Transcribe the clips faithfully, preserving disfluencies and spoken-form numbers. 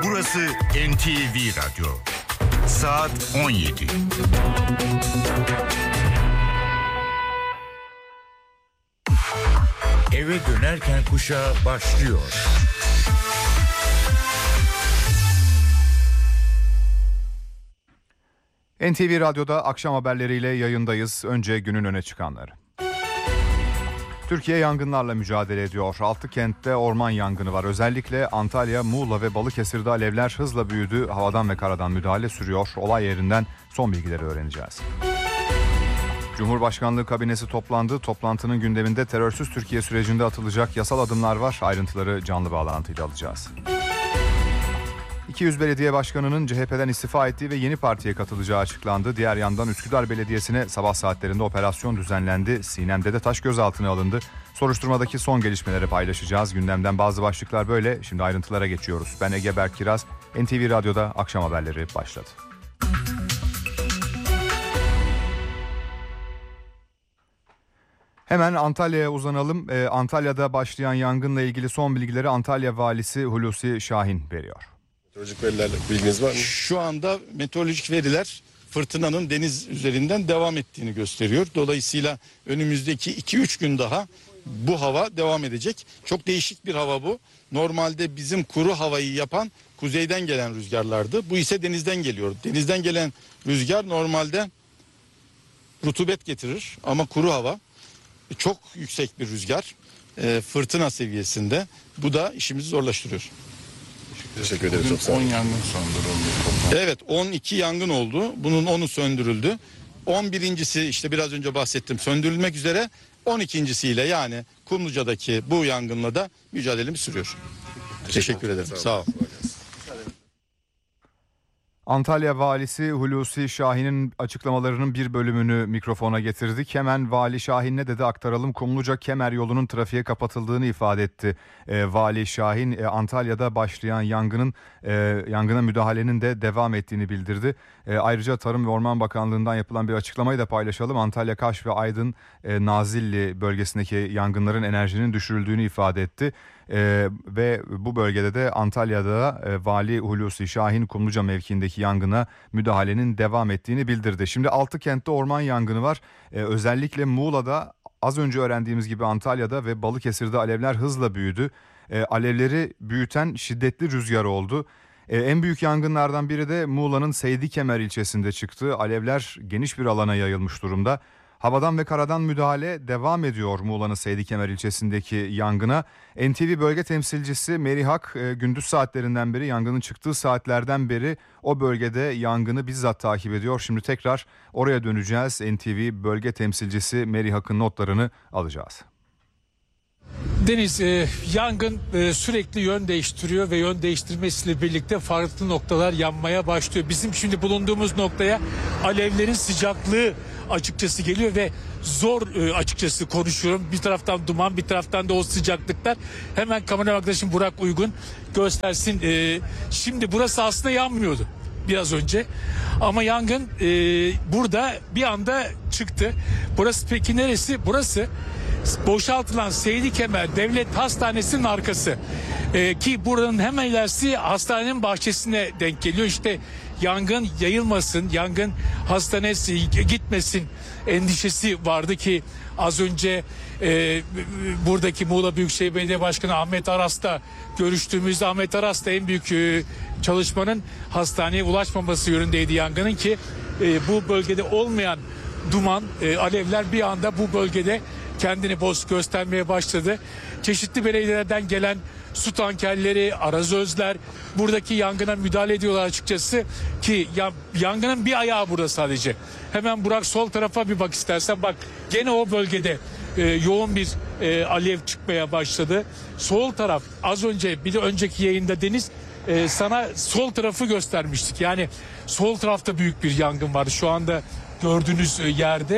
Burası N T V Radyo. Saat on yedi. Eve dönerken kuşağı başlıyor. N T V Radyo'da akşam haberleriyle yayındayız. Önce günün öne çıkanları. Türkiye yangınlarla mücadele ediyor. Altı kentte orman yangını var. Özellikle Antalya, Muğla ve Balıkesir'de alevler hızla büyüdü. Havadan ve karadan müdahale sürüyor. Olay yerinden son bilgileri öğreneceğiz. Cumhurbaşkanlığı kabinesi toplandı. Toplantının gündeminde terörsüz Türkiye sürecinde atılacak yasal adımlar var. Ayrıntıları canlı bağlantıyla alacağız. iki yüz belediye başkanının C H P'den istifa ettiği ve yeni partiye katılacağı açıklandı. Diğer yandan Üsküdar Belediyesi'ne sabah saatlerinde operasyon düzenlendi. Sinem'de de taş gözaltına alındı. Soruşturmadaki son gelişmeleri paylaşacağız. Gündemden bazı başlıklar böyle. Şimdi ayrıntılara geçiyoruz. Ben Ege Berk Kiraz. N T V Radyo'da akşam haberleri başladı. Hemen Antalya'ya uzanalım. Ee, Antalya'da başlayan yangınla ilgili son bilgileri Antalya Valisi Hulusi Şahin veriyor. Meteorolojik verilerle bilginiz var mı? Şu anda meteorolojik veriler fırtınanın deniz üzerinden devam ettiğini gösteriyor. Dolayısıyla önümüzdeki iki üç gün daha bu hava devam edecek. Çok değişik bir hava bu. Normalde bizim kuru havayı yapan kuzeyden gelen rüzgarlardı. Bu ise denizden geliyor. Denizden gelen rüzgar normalde rutubet getirir ama kuru hava çok yüksek bir rüzgar, e, fırtına seviyesinde. Bu da işimizi zorlaştırıyor. Teşekkür ederim. Çok sağ olun. on yangın söndürüldü. Evet, on iki yangın oldu. Bunun onu söndürüldü. on birincisi işte biraz önce bahsettim söndürülmek üzere. on ikincisiyle yani Kumluca'daki bu yangınla da mücadelemiz sürüyor. Teşekkür, Teşekkür ederim. Sağ, sağ olun. Antalya Valisi Hulusi Şahin'in açıklamalarının bir bölümünü mikrofona getirdik. Hemen Vali Şahin ne dedi aktaralım. Kumluca Kemer yolunun trafiğe kapatıldığını ifade etti. E, Vali Şahin e, Antalya'da başlayan yangının e, yangına müdahalenin de devam ettiğini bildirdi. E, ayrıca Tarım ve Orman Bakanlığı'ndan yapılan bir açıklamayı da paylaşalım. Antalya, Kaş ve Aydın e, Nazilli bölgesindeki yangınların enerjinin düşürüldüğünü ifade etti. Ee, ve bu bölgede de Antalya'da e, Vali Hulusi Şahin Kumluca mevkiindeki yangına müdahalenin devam ettiğini bildirdi. Şimdi altı kentte orman yangını var. Ee, özellikle Muğla'da az önce öğrendiğimiz gibi Antalya'da ve Balıkesir'de alevler hızla büyüdü. Ee, alevleri büyüten şiddetli rüzgar oldu. Ee, en büyük yangınlardan biri de Muğla'nın Seydikemer ilçesinde çıktı. Alevler geniş bir alana yayılmış durumda. Havadan ve karadan müdahale devam ediyor Muğla'nın Seydikemer ilçesindeki yangına. N T V bölge temsilcisi Merihak e, gündüz saatlerinden beri yangının çıktığı saatlerden beri o bölgede yangını bizzat takip ediyor. Şimdi tekrar oraya döneceğiz. N T V bölge temsilcisi Merihak'ın notlarını alacağız. Deniz, e, yangın e, sürekli yön değiştiriyor ve yön değiştirmesiyle birlikte farklı noktalar yanmaya başlıyor. Bizim şimdi bulunduğumuz noktaya alevlerin sıcaklığı açıkçası geliyor ve zor e, açıkçası konuşuyorum. Bir taraftan duman, bir taraftan da o sıcaklıklar. Hemen kamera arkadaşım Burak Uygun göstersin. E, şimdi burası aslında yanmıyordu biraz önce. Ama yangın e, burada bir anda çıktı. Burası peki neresi? Burası boşaltılan Seydikemer Devlet Hastanesi'nin arkası. Ee, ki buranın hemen ilerisi hastanenin bahçesine denk geliyor. İşte yangın yayılmasın, yangın hastanesi gitmesin endişesi vardı ki az önce e, buradaki Muğla Büyükşehir Belediye Başkanı Ahmet Aras'ta görüştüğümüzde Ahmet Aras da en büyük e, çalışmanın hastaneye ulaşmaması yönündeydi yangının ki e, bu bölgede olmayan duman, e, alevler bir anda bu bölgede kendini boz göstermeye başladı. Çeşitli belediyelerden gelen su tankerleri, arazözler buradaki yangına müdahale ediyorlar açıkçası ki ya, yangının bir ayağı burada sadece. Hemen Burak sol tarafa bir bak istersen, bak gene o bölgede e, yoğun bir e, alev çıkmaya başladı. Sol taraf az önce bir de önceki yayında Deniz e, sana sol tarafı göstermiştik. Yani sol tarafta büyük bir yangın var şu anda gördüğünüz yerde.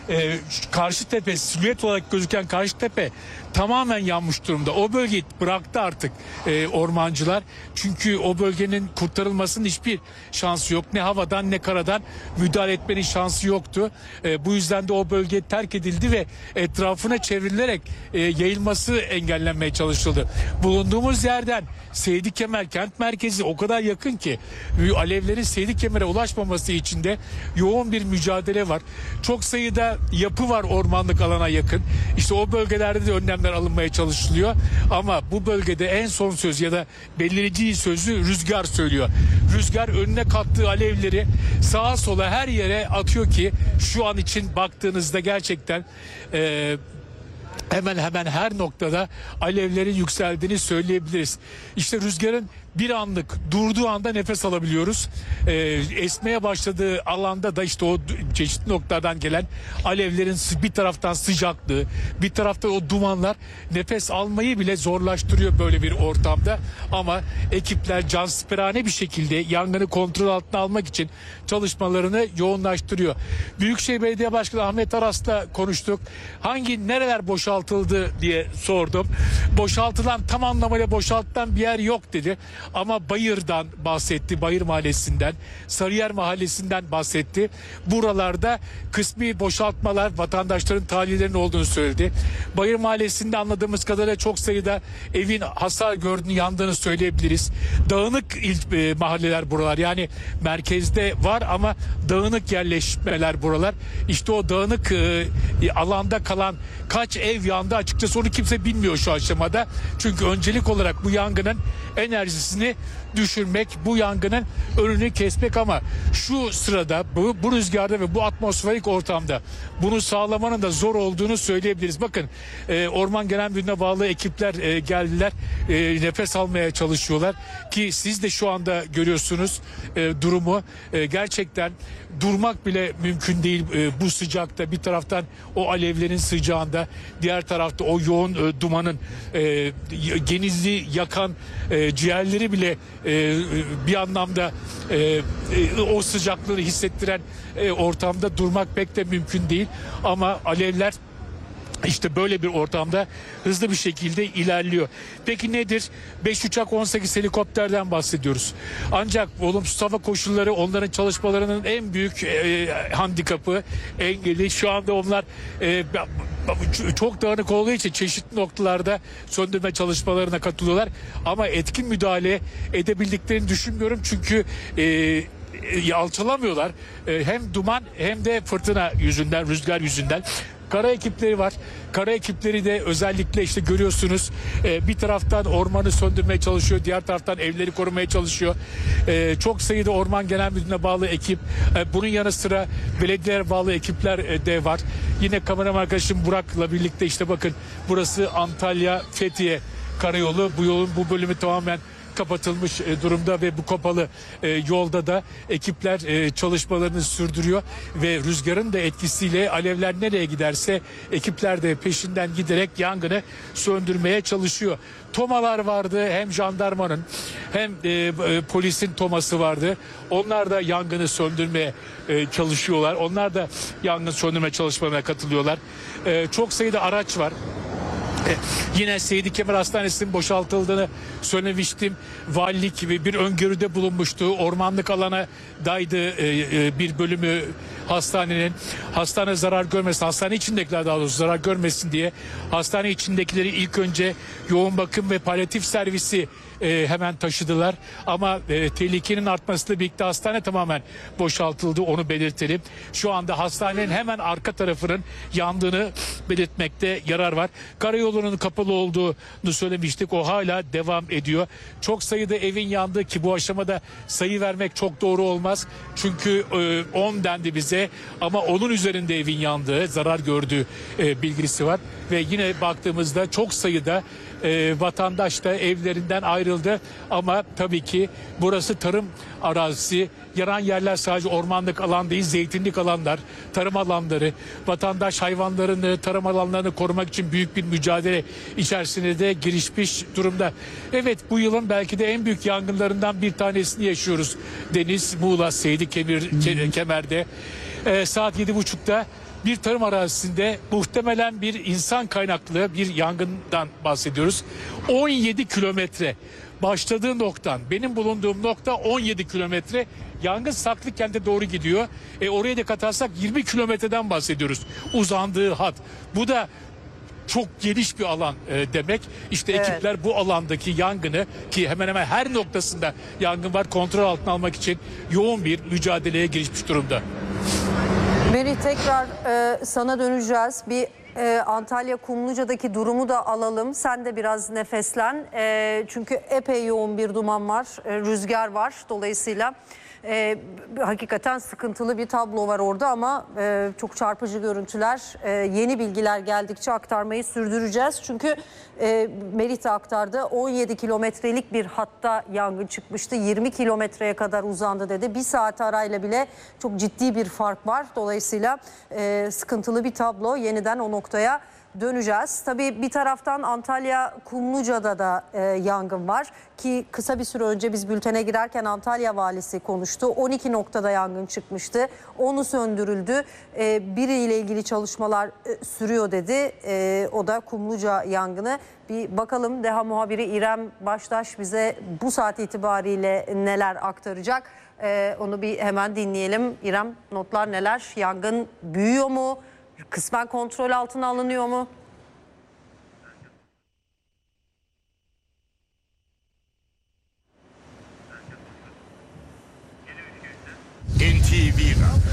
e, Karşıtepe, silüet olarak gözüken Karşıtepe tamamen yanmış durumda. O bölgeyi bıraktı artık e, ormancılar. Çünkü o bölgenin kurtarılmasının hiçbir şansı yok. Ne havadan ne karadan müdahale etmenin şansı yoktu. E, bu yüzden de o bölge terk edildi ve etrafına çevrilerek e, yayılması engellenmeye çalışıldı. Bulunduğumuz yerden Seydi Kemer kent merkezi o kadar yakın ki alevlerin Seydi Kemer'e ulaşmaması için de yoğun bir mücadele var. Çok sayıda yapı var ormanlık alana yakın. İşte o bölgelerde de önlemler alınmaya çalışılıyor. Ama bu bölgede en son söz ya da belirleyici sözü rüzgar söylüyor. Rüzgar önüne kattığı alevleri sağa sola her yere atıyor ki şu an için baktığınızda gerçekten e, hemen hemen her noktada alevlerin yükseldiğini söyleyebiliriz. İşte rüzgarın bir anlık durduğu anda nefes alabiliyoruz. Ee, esmeye başladığı alanda da işte o çeşitli noktadan gelen alevlerin bir taraftan sıcaklığı, bir taraftan o dumanlar nefes almayı bile zorlaştırıyor böyle bir ortamda. Ama ekipler cansiperane bir şekilde yangını kontrol altına almak için çalışmalarını yoğunlaştırıyor. Büyükşehir Belediye Başkanı Ahmet Aras'la konuştuk. Hangi nereler boşaltıldı diye sordum. Boşaltılan, tam anlamıyla boşaltılan bir yer yok dedi. Ama Bayır'dan bahsetti, Bayır Mahallesi'nden, Sarıyer Mahallesi'nden bahsetti. Buralarda kısmi boşaltmalar, vatandaşların tahliyelerinin olduğunu söyledi. Bayır Mahallesi'nde anladığımız kadarıyla çok sayıda evin hasar gördüğünü, yandığını söyleyebiliriz. Dağınık il, e, mahalleler buralar. Yani merkezde var ama dağınık yerleşmeler buralar. İşte o dağınık e, alanda kalan kaç ev yandı açıkçası onu kimse bilmiyor şu aşamada. Çünkü öncelik olarak bu yangının enerjisini düşürmek, bu yangının önünü kesmek ama şu sırada bu, bu rüzgarda ve bu atmosferik ortamda bunu sağlamanın da zor olduğunu söyleyebiliriz. Bakın e, Orman Genel Müdürlüğü'ne bağlı ekipler e, geldiler, e, nefes almaya çalışıyorlar ki siz de şu anda görüyorsunuz e, durumu. E, gerçekten durmak bile mümkün değil e, bu sıcakta. Bir taraftan o alevlerin sıcağında, diğer tarafta o yoğun e, dumanın e, genizi yakan e, ciğerleri bile e, bir anlamda e, e, o sıcaklığı hissettiren e, ortamda durmak pek de mümkün değil. Ama alevler İşte böyle bir ortamda hızlı bir şekilde ilerliyor. Peki nedir? beş uçak, on sekiz helikopterden bahsediyoruz. Ancak olumsuz hava koşulları onların çalışmalarının en büyük e, handikapı, engeli. Şu anda onlar e, çok dağınık olduğu için çeşitli noktalarda söndürme çalışmalarına katılıyorlar. Ama etkin müdahale edebildiklerini düşünmüyorum. Çünkü e, alçalamıyorlar. E, hem duman hem de fırtına yüzünden, rüzgar yüzünden. Kara ekipleri var. Kara ekipleri de özellikle işte görüyorsunuz e, bir taraftan ormanı söndürmeye çalışıyor. Diğer taraftan evleri korumaya çalışıyor. E, çok sayıda Orman Genel Müdürlüğü'ne bağlı ekip. E, bunun yanı sıra belediyeler bağlı ekipler e, de var. Yine kameraman arkadaşım Burak'la birlikte işte bakın burası Antalya Fethiye karayolu. Bu yolun bu bölümü tamamen kapatılmış e, durumda ve bu kapalı e, yolda da ekipler e, çalışmalarını sürdürüyor ve rüzgarın da etkisiyle alevler nereye giderse ekipler de peşinden giderek yangını söndürmeye çalışıyor. Tomalar vardı, hem jandarmanın hem e, e, polisin toması vardı. Onlar da yangını söndürmeye e, çalışıyorlar. Onlar da yangın söndürme çalışmalarına katılıyorlar. E, çok sayıda araç var. Yine Seydi Kemer Hastanesi'nin boşaltıldığını söylemiştim. Valilik gibi bir öngörüde bulunmuştu. Ormanlık alana daydı bir bölümü hastanenin. Hastane zarar görmesin, hastane içindekiler daha doğrusu zarar görmesin diye hastane içindekileri ilk önce yoğun bakım ve palyatif servisi e, hemen taşıdılar. Ama e, tehlikenin artmasıyla birlikte hastane tamamen boşaltıldı, onu belirtelim. Şu anda hastanenin hemen arka tarafının yandığını belirtmekte yarar var. Karayolunun kapalı olduğunu söylemiştik. O hala devam ediyor. Çok sayıda evin yandığı ki bu aşamada sayı vermek çok doğru olmaz. Çünkü e, on dendi bize ama onun üzerinde evin yandığı, zarar gördüğü e, bilgisi var. Ve yine baktığımızda çok sayıda e, vatandaş da evlerinden ayrıldı. Ama tabii ki burası tarım arazisi. Yanan yerler sadece ormanlık alan değil, zeytinlik alanlar, tarım alanları. Vatandaş hayvanlarını, tarım alanlarını korumak için büyük bir mücadele içerisine de girişmiş durumda. Evet, bu yılın belki de en büyük yangınlarından bir tanesini yaşıyoruz. Deniz, Muğla, Seydi Kemir, Kemer'de. E, saat yedi buçukta bir tarım arazisinde muhtemelen bir insan kaynaklı bir yangından bahsediyoruz. on yedi kilometre başladığı noktadan benim bulunduğum nokta on yedi kilometre, yangın Saklıkent'e doğru gidiyor. E oraya da katarsak yirmi kilometreden bahsediyoruz uzandığı hat. Bu da çok geniş bir alan e, demek. İşte Evet. ekipler bu alandaki yangını, ki hemen hemen her noktasında yangın var, kontrol altına almak için yoğun bir mücadeleye girişmiş durumda. Merih, tekrar e, sana döneceğiz. Bir e, Antalya Kumluca'daki durumu da alalım. Sen de biraz nefeslen. E, çünkü epey yoğun bir duman var, e, rüzgar var. Dolayısıyla e, hakikaten sıkıntılı bir tablo var orada ama e, çok çarpıcı görüntüler. E, yeni bilgiler geldikçe aktarmayı sürdüreceğiz. Çünkü e, Merih de aktardı. on yedi kilometrelik bir hatta yangın çıkmıştı. yirmi kilometreye kadar uzandı dedi. Bir saat arayla bile çok ciddi bir fark var. Dolayısıyla e, sıkıntılı bir tablo. Yeniden o noktaya döneceğiz. Tabii bir taraftan Antalya Kumluca'da da e, yangın var ki kısa bir süre önce biz bültene girerken Antalya valisi konuştu. on iki noktada yangın çıkmıştı. onu söndürüldü. E, biriyle ilgili çalışmalar e, sürüyor dedi. E, o da Kumluca yangını. Bir bakalım DEHA muhabiri İrem Baştaş bize bu saat itibariyle neler aktaracak? E, onu bir hemen dinleyelim. İrem, notlar neler? Yangın büyüyor mu? Kısmen kontrol altına alınıyor mu? N T V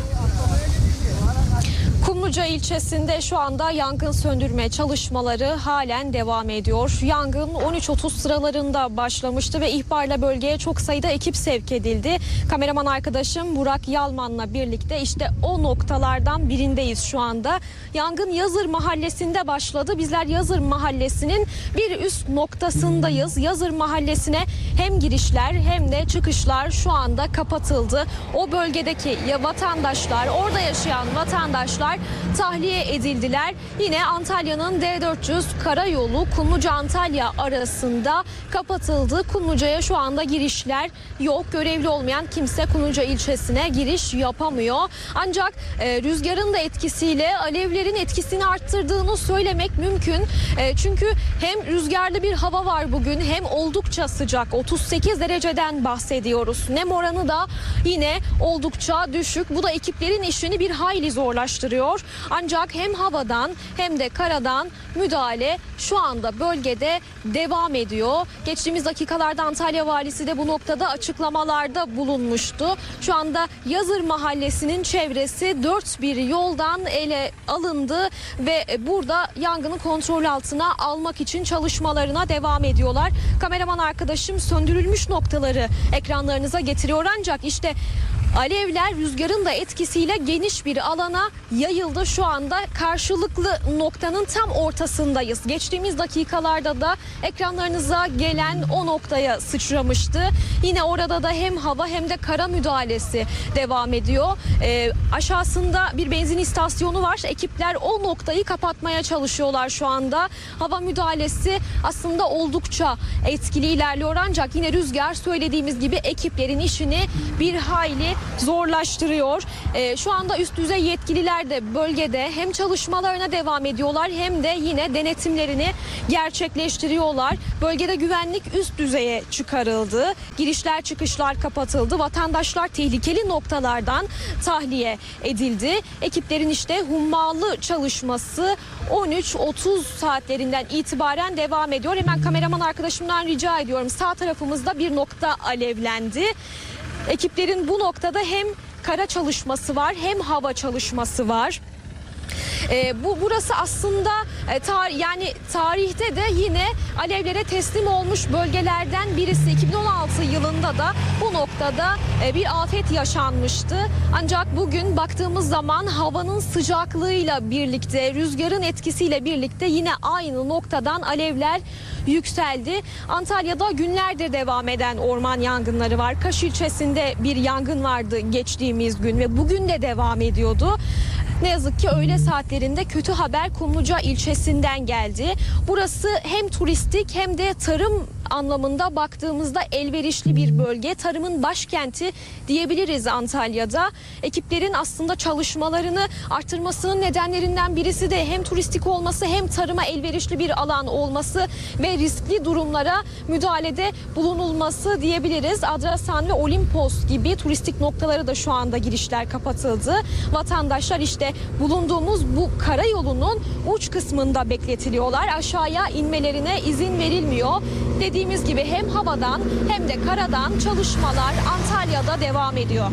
Kumluca ilçesinde şu anda yangın söndürme çalışmaları halen devam ediyor. Yangın on üç otuz sıralarında başlamıştı ve ihbarla bölgeye çok sayıda ekip sevk edildi. Kameraman arkadaşım Burak Yalman'la birlikte işte o noktalardan birindeyiz şu anda. Yangın Yazır Mahallesi'nde başladı. Bizler Yazır Mahallesi'nin bir üst noktasındayız. Yazır Mahallesi'ne hem girişler hem de çıkışlar şu anda kapatıldı. O bölgedeki ya vatandaşlar, orada yaşayan vatandaşlar tahliye edildiler. Yine Antalya'nın D dört yüz karayolu Kumluca-Antalya arasında kapatıldı. Kumluca'ya şu anda girişler yok. Görevli olmayan kimse Kumluca ilçesine giriş yapamıyor. Ancak e, rüzgarın da etkisiyle alevlerin etkisini arttırdığını söylemek mümkün. E, çünkü hem rüzgarlı bir hava var bugün hem oldukça sıcak. otuz sekiz dereceden bahsediyoruz. Nem oranı da yine oldukça düşük. Bu da ekiplerin işini bir hayli zorlaştırıyor. Ancak hem havadan hem de karadan müdahale şu anda bölgede devam ediyor. Geçtiğimiz dakikalarda Antalya valisi de bu noktada açıklamalarda bulunmuştu. Şu anda Yazır Mahallesi'nin çevresi dört bir yoldan ele alındı ve burada yangını kontrol altına almak için çalışmalarına devam ediyorlar. Kameraman arkadaşım söndürülmüş noktaları ekranlarınıza getiriyor ancak işte alevler rüzgarın da etkisiyle geniş bir alana yayıldı. Şu anda karşılıklı noktanın tam ortasındayız. Geçtiğimiz dakikalarda da ekranlarınıza gelen o noktaya sıçramıştı. Yine orada da hem hava hem de kara müdahalesi devam ediyor. Ee, aşağısında bir benzin istasyonu var. Ekipler o noktayı kapatmaya çalışıyorlar şu anda. Hava müdahalesi aslında oldukça etkili ilerliyor ancak yine rüzgar söylediğimiz gibi ekiplerin işini bir hayli zorlaştırıyor. Ee, şu anda üst düzey yetkililer de bölgede hem çalışmalarına devam ediyorlar hem de yine denetimlerini gerçekleştiriyorlar. Bölgede güvenlik üst düzeye çıkarıldı. Girişler çıkışlar kapatıldı. Vatandaşlar tehlikeli noktalardan tahliye edildi. Ekiplerin işte hummalı çalışması on üç otuz saatlerinden itibaren devam ediyor. Hemen kameraman arkadaşımdan rica ediyorum. Sağ tarafımızda bir nokta alevlendi. Ekiplerin bu noktada hem kara çalışması var hem hava çalışması var. E, bu burası aslında e, tar yani tarihte de yine alevlere teslim olmuş bölgelerden birisi. iki bin on altı yılında da bu noktada e, bir afet yaşanmıştı. Ancak bugün baktığımız zaman havanın sıcaklığıyla birlikte, rüzgarın etkisiyle birlikte yine aynı noktadan alevler yükseldi. Antalya'da günlerdir devam eden orman yangınları var. Kaş ilçesinde bir yangın vardı geçtiğimiz gün ve bugün de devam ediyordu. Ne yazık ki öğle saatlerinde kötü haber Kumluca ilçesinden geldi. Burası hem turistik hem de tarım anlamında baktığımızda elverişli bir bölge. Tarımın başkenti diyebiliriz Antalya'da. Ekiplerin aslında çalışmalarını arttırmasının nedenlerinden birisi de hem turistik olması hem tarıma elverişli bir alan olması ve riskli durumlara müdahalede bulunulması diyebiliriz. Adrasan ve Olimpos gibi turistik noktalara da şu anda girişler kapatıldı. Vatandaşlar işte bulunduğumuz bu karayolunun uç kısmında bekletiliyorlar. Aşağıya inmelerine izin verilmiyor. Dediğimiz gibi hem havadan hem de karadan çalışmalar Antalya'da devam ediyor.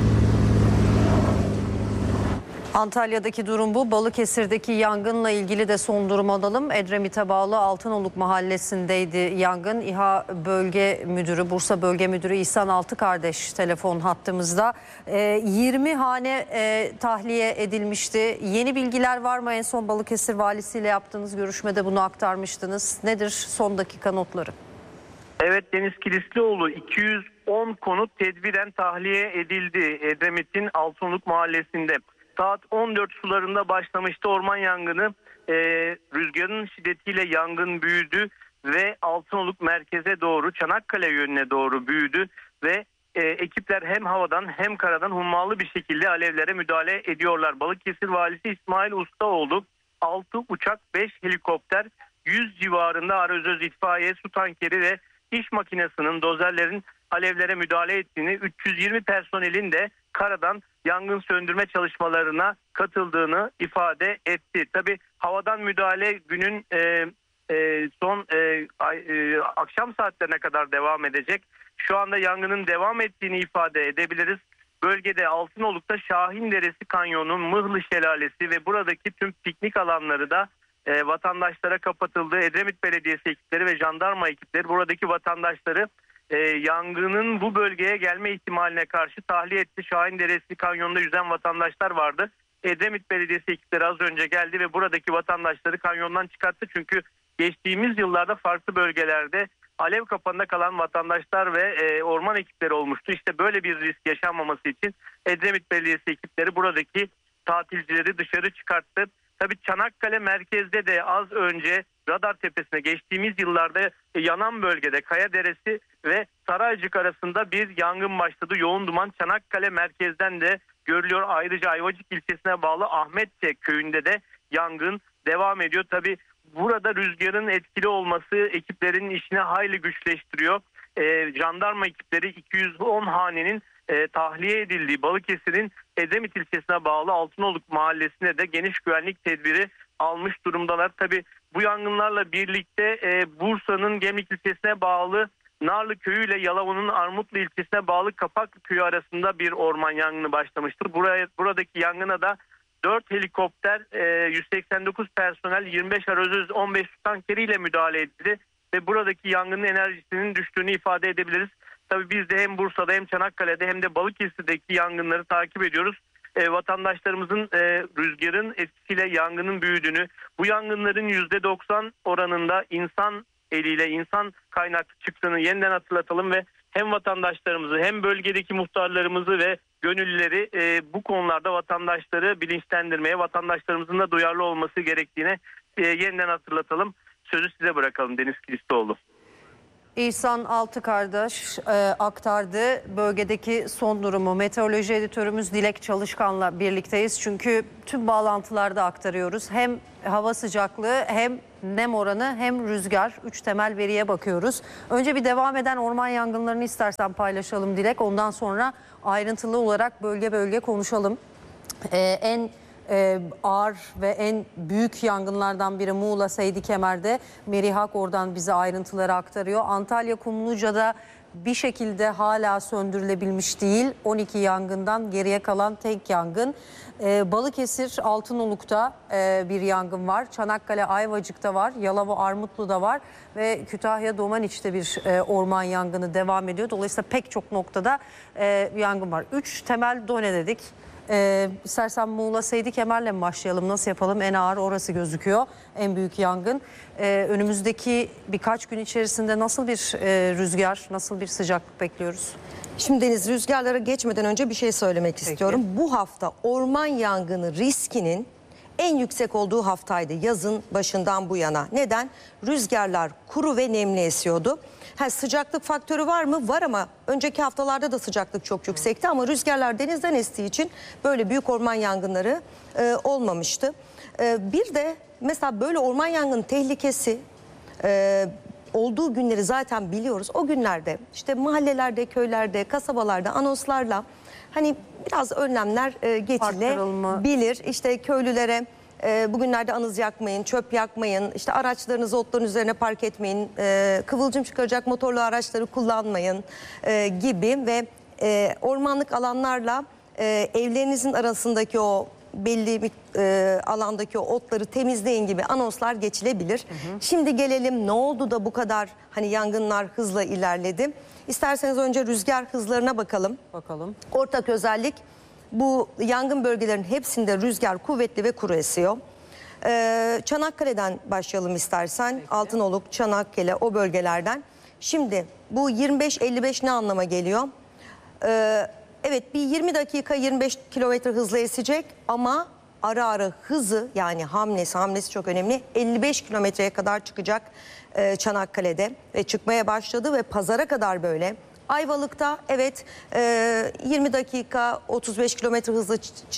Antalya'daki durum bu. Balıkesir'deki yangınla ilgili de son durum alalım. Edremit'e bağlı Altınoluk mahallesindeydi yangın. İHA Bölge Müdürü, Bursa Bölge Müdürü İhsan Altıkardeş telefon hattımızda. E, yirmi hane e, tahliye edilmişti. Yeni bilgiler var mı? En son Balıkesir valisiyle yaptığınız görüşmede bunu aktarmıştınız. Nedir son dakika notları? Evet, Deniz Kilislioğlu, iki yüz on konut tedbiren tahliye edildi Edremit'in Altınoluk mahallesinde. Saat on dört sularında başlamıştı orman yangını. Ee, rüzgarın şiddetiyle yangın büyüdü ve Altınoluk merkeze doğru, Çanakkale yönüne doğru büyüdü ve e, ekipler hem havadan hem karadan hummalı bir şekilde alevlere müdahale ediyorlar. Balıkesir valisi İsmail Ustaoğlu, altı uçak, beş helikopter, yüz civarında arazöz itfaiye, su tankeri ve iş makinesinin, dozerlerin alevlere müdahale ettiğini, üç yüz yirmi personelin de karadan yangın söndürme çalışmalarına katıldığını ifade etti. Tabii havadan müdahale günün e, e, son e, e, akşam saatlerine kadar devam edecek. Şu anda yangının devam ettiğini ifade edebiliriz. Bölgede Altınoluk'ta Şahinderesi Kanyonu, Mıhlı Şelalesi ve buradaki tüm piknik alanları da e, vatandaşlara kapatıldı. Edremit Belediyesi ekipleri ve jandarma ekipleri buradaki vatandaşları E, yangının bu bölgeye gelme ihtimaline karşı tahliye etti. Şahinderesi Kanyonu'nda yüzen vatandaşlar vardı. Edremit Belediyesi ekipleri az önce geldi ve buradaki vatandaşları kanyondan çıkarttı. Çünkü geçtiğimiz yıllarda farklı bölgelerde alev kapanında kalan vatandaşlar ve e, orman ekipleri olmuştu. İşte böyle bir risk yaşanmaması için Edremit Belediyesi ekipleri buradaki tatilcileri dışarı çıkarttı. Tabii Çanakkale merkezde de az önce radar tepesine geçtiğimiz yıllarda yanan bölgede Kayaderesi ve Saraycık arasında bir yangın başladı. Yoğun duman Çanakkale merkezden de görülüyor. Ayrıca Ayvacık ilçesine bağlı Ahmetçe köyünde de yangın devam ediyor. Tabii burada rüzgarın etkili olması ekiplerin işini hayli güçleştiriyor. Ee, jandarma ekipleri iki yüz on hanenin e, tahliye edildiği Balıkesir'in Edremit ilçesine bağlı Altınoluk mahallesine de geniş güvenlik tedbiri almış durumdalar. Tabii bu yangınlarla birlikte e, Bursa'nın Gemlik ilçesine bağlı Narlı Köyü ile Yalova'nın Armutlu ilçesine bağlı Kapaklı Köyü arasında bir orman yangını başlamıştır. Buraya, buradaki yangına da dört helikopter, e, yüz seksen dokuz personel, yirmi beş arazöz, on beş su tankeriyle müdahale edildi ve buradaki yangının enerjisinin düştüğünü ifade edebiliriz. Tabii biz de hem Bursa'da hem Çanakkale'de hem de Balıkesir'deki yangınları takip ediyoruz. E, vatandaşlarımızın e, rüzgarın etkisiyle yangının büyüdüğünü, bu yangınların yüzde doksan oranında insan eliyle, insan kaynaklı çıktığını yeniden hatırlatalım ve hem vatandaşlarımızı hem bölgedeki muhtarlarımızı ve gönüllüleri e, bu konularda vatandaşları bilinçlendirmeye, vatandaşlarımızın da duyarlı olması gerektiğine e, yeniden hatırlatalım. Sözü size bırakalım Deniz Kilislioğlu. İhsan Altıkardeş e, aktardı bölgedeki son durumu. Meteoroloji editörümüz Dilek Çalışkan'la birlikteyiz. Çünkü tüm bağlantılarda aktarıyoruz. Hem hava sıcaklığı hem nem oranı hem rüzgar. Üç temel veriye bakıyoruz. Önce bir devam eden orman yangınlarını istersen paylaşalım Dilek. Ondan sonra ayrıntılı olarak bölge bölge konuşalım. E, en Ee, ağır ve en büyük yangınlardan biri Muğla Seydi Kemer'de. Merihak oradan bize ayrıntıları aktarıyor. Antalya Kumluca'da bir şekilde hala söndürülebilmiş değil. on iki yangından geriye kalan tek yangın. Ee, Balıkesir Altınoluk'ta e, bir yangın var. Çanakkale Ayvacık'ta var. Yalova Armutlu'da var. Ve Kütahya Domaniç'te bir e, orman yangını devam ediyor. Dolayısıyla pek çok noktada e, yangın var. Üç temel done dedik. Ee, istersen Muğla Seydi Kemer'le mi başlayalım? Nasıl yapalım? En ağır orası gözüküyor. En büyük yangın. Ee, önümüzdeki birkaç gün içerisinde nasıl bir e, rüzgar, nasıl bir sıcaklık bekliyoruz? Şimdi Deniz, rüzgarlara geçmeden önce bir şey söylemek Peki. istiyorum. Bu hafta orman yangını riskinin en yüksek olduğu haftaydı yazın başından bu yana. Neden? Rüzgarlar kuru ve nemli esiyordu. Ha, sıcaklık faktörü var mı? Var ama önceki haftalarda da sıcaklık çok yüksekti ama rüzgarlar denizden estiği için böyle büyük orman yangınları e, olmamıştı. E, bir de mesela böyle orman yangın tehlikesi e, olduğu günleri zaten biliyoruz. O günlerde işte mahallelerde, köylerde, kasabalarda anonslarla hani biraz önlemler e, getirilebilir. İşte köylülere e, bugünlerde anız yakmayın, çöp yakmayın, işte araçlarınızı otların üzerine park etmeyin, e, kıvılcım çıkaracak motorlu araçları kullanmayın e, gibi ve e, ormanlık alanlarla e, evlerinizin arasındaki o belli bir e, alandaki o otları temizleyin gibi anonslar geçilebilir. Hı hı. Şimdi gelelim ne oldu da bu kadar hani yangınlar hızla ilerledi. İsterseniz önce rüzgar hızlarına bakalım. Bakalım. Ortak özellik bu yangın bölgelerinin hepsinde rüzgar kuvvetli ve kuru esiyor. Ee, Çanakkale'den başlayalım istersen. Peki. Altınoluk, Çanakkale o bölgelerden. Şimdi bu yirmi beş elli beş ne anlama geliyor? Ee, evet bir yirmi dakika yirmi beş kilometre hızla esecek ama ara ara hızı yani hamlesi hamlesi çok önemli. elli beş kilometreye kadar çıkacak e, Çanakkale'de ve çıkmaya başladı ve pazara kadar böyle. Ayvalık'ta evet e, yirmi dakika otuz beş kilometre hızla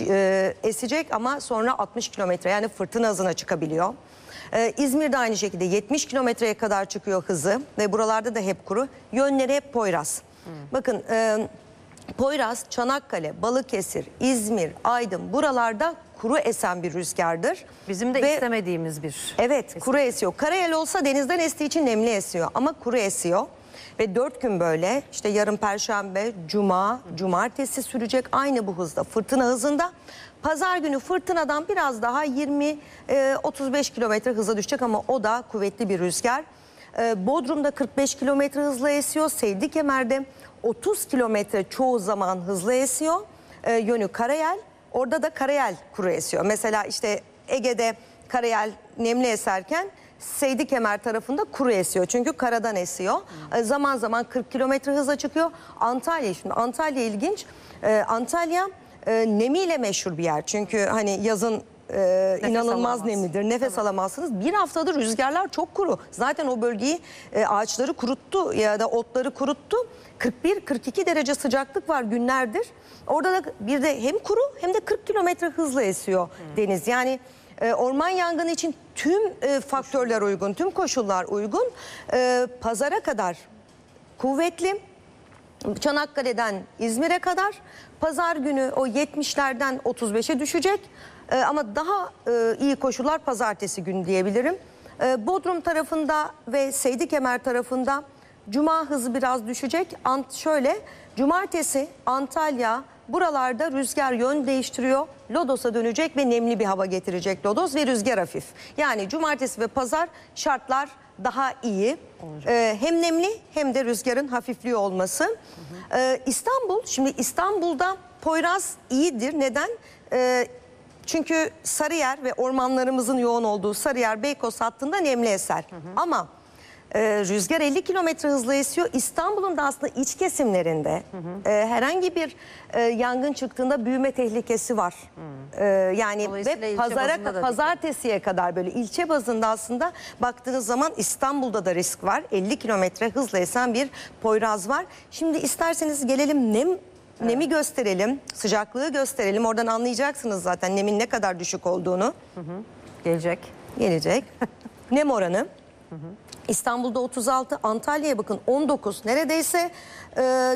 e, esecek ama sonra altmış kilometre yani fırtına hızına çıkabiliyor. E, İzmir'de aynı şekilde yetmiş kilometreye kadar çıkıyor hızı ve buralarda da hep kuru. Yönleri hep Poyraz. Hmm. Bakın e, Poyraz, Çanakkale, Balıkesir, İzmir, Aydın buralarda kuru esen bir rüzgardır. Bizim de ve, istemediğimiz bir. Evet esim. Kuru esiyor. Karayel olsa denizden estiği için nemli esiyor ama kuru esiyor. Ve dört gün böyle işte yarın Perşembe, Cuma, Cumartesi sürecek aynı bu hızda fırtına hızında. Pazar günü fırtınadan biraz daha yirmi otuz beş kilometre hıza düşecek ama o da kuvvetli bir rüzgar. Bodrum'da kırk beş kilometre hızla esiyor. Seydikemer'de otuz kilometre çoğu zaman hızla esiyor. Yönü Karayel. Orada da Karayel kuru esiyor. Mesela işte Ege'de Karayel nemli eserken Seydikemer tarafında kuru esiyor. Çünkü karadan esiyor. Hmm. Zaman zaman kırk kilometre hıza çıkıyor. Antalya şimdi Antalya ilginç. Ee, Antalya e, nemiyle meşhur bir yer. Çünkü hani yazın e, inanılmaz alamaz. nemlidir. Nefes Tabii. alamazsınız. Bir haftadır rüzgarlar çok kuru. Zaten o bölgeyi e, ağaçları kuruttu ya da otları kuruttu. kırk bir kırk iki derece sıcaklık var günlerdir. Orada da bir de hem kuru hem de kırk kilometre hızla esiyor hmm. deniz. Yani e, orman yangını için tüm e, faktörler uygun, tüm koşullar uygun. E, pazara kadar kuvvetli. Çanakkale'den İzmir'e kadar pazar günü o yetmişlerden otuz beşe düşecek. E, ama daha e, iyi koşullar pazartesi günü diyebilirim. E, Bodrum tarafında ve Seydikemer tarafında Cuma hızı biraz düşecek. Ant şöyle cumartesi Antalya buralarda rüzgar yön değiştiriyor. Lodos'a dönecek ve nemli bir hava getirecek Lodos ve rüzgar hafif. Yani cumartesi ve pazar şartlar daha iyi. Ee, hem nemli hem de rüzgarın hafifliği olması. Hı hı. Ee, İstanbul, şimdi İstanbul'da Poyraz iyidir. Neden? Ee, çünkü Sarıyer ve ormanlarımızın yoğun olduğu Sarıyer Beykoz hattında nemli eser. Hı hı. Ama Ee, rüzgar elli kilometre hızla esiyor. İstanbul'un da aslında iç kesimlerinde hı hı. E, herhangi bir e, yangın çıktığında büyüme tehlikesi var. Hı. E, yani ve pazara pazartesiye kadar böyle ilçe bazında aslında baktığınız zaman İstanbul'da da risk var. elli kilometre hızla esen bir Poyraz var. Şimdi isterseniz gelelim nem evet. nemi gösterelim, sıcaklığı gösterelim. Oradan anlayacaksınız zaten nemin ne kadar düşük olduğunu. Hı hı. Gelecek. Gelecek. Nem oranı. Hı hı. İstanbul'da otuz altı, Antalya'ya bakın on dokuz neredeyse e,